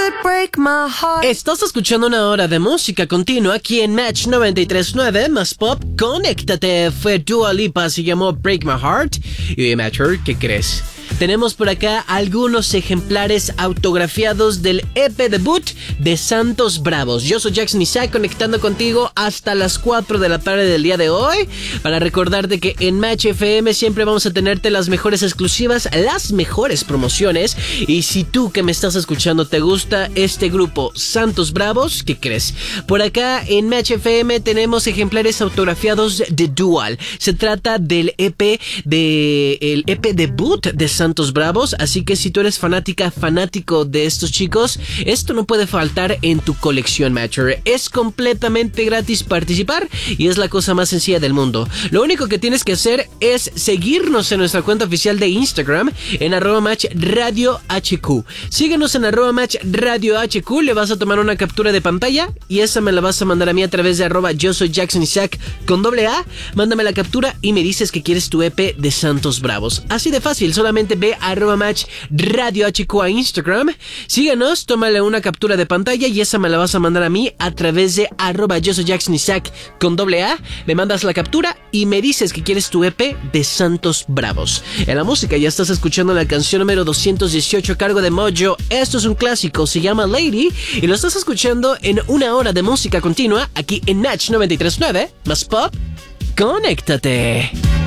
Estás escuchando una hora de música continua aquí en Match 93.9 más Pop. Conéctate. Fue Dua Lipa, se llamó Break My Heart. Y Matcher, ¿qué crees? Tenemos por acá algunos ejemplares autografiados del EP debut de Santos Bravos. Yo soy Jackson Isaac, conectando contigo hasta las 4 de la tarde del día de hoy, para recordarte que en Match FM siempre vamos a tenerte las mejores exclusivas, las mejores promociones. Y si tú que me estás escuchando te gusta este grupo Santos Bravos, ¿qué crees? Por acá en Match FM tenemos ejemplares autografiados de Dual. Se trata del EP debut de Santos Bravos, así que si tú eres fanático de estos chicos, esto no puede faltar en tu colección, Matcher. Es completamente gratis participar y es la cosa más sencilla del mundo. Lo único que tienes que hacer es seguirnos en nuestra cuenta oficial de Instagram en @matchradiohq. Síguenos en @matchradiohq, le vas a tomar una captura de pantalla y esa me la vas a mandar a mí a través de yo soy Jackson Isaac con AA. Mándame la captura y me dices que quieres tu EP de Santos Bravos. Así de fácil, solamente ve a @matchradiohq a Instagram, síguenos, tómale una captura de pantalla y esa me la vas a mandar a mí a través de yo soy Jackson Isaac con AA. Me mandas la captura y me dices que quieres tu EP de Santos Bravos. En la música ya estás escuchando la canción número 218 a cargo de Mojo. Esto es un clásico, se llama Lady y lo estás escuchando en una hora de música continua aquí en Match 93.9 más Pop. Conéctate.